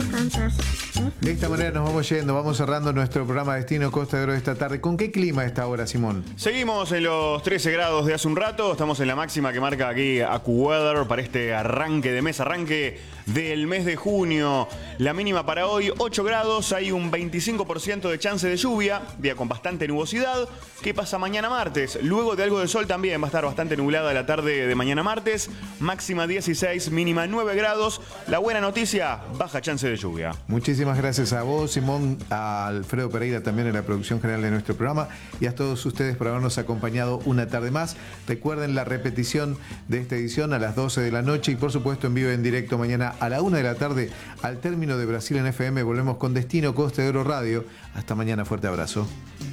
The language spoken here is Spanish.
cantas. De esta manera nos vamos yendo, vamos cerrando nuestro programa Destino Costa de Oro de esta tarde. ¿Con qué clima a esta hora, Simón? Seguimos en los 13 grados de hace un rato. Estamos en la máxima que marca aquí AccuWeather para este arranque de mes, arranque del mes de junio. La mínima para hoy, 8 grados. Hay un 25% de chance de lluvia, día con bastante nubosidad. ¿Qué pasa mañana martes? Luego de algo de sol también va a estar bastante nublada la tarde de mañana martes. Máxima 16, mínima 9 grados. La buena noticia, baja chance de lluvia. Muchísimas gracias a vos, Simón, a Alfredo Pereira también en la producción general de nuestro programa y a todos ustedes por habernos acompañado una tarde más. Recuerden la repetición de esta edición a las 12 de la noche y por supuesto en vivo y en directo mañana a la 1 de la tarde al término de Brasil en FM. Volvemos con Destino Costa de Oro Radio. Hasta mañana, fuerte abrazo.